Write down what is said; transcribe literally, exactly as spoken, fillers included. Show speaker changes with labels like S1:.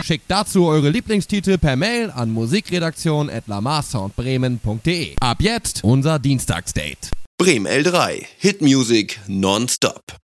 S1: Schickt dazu eure Lieblingstitel per Mail an musikredaktion at lamarsoundbremen punkt de. Ab jetzt unser Dienstagsdate.
S2: Bremen L drei. Hitmusik nonstop.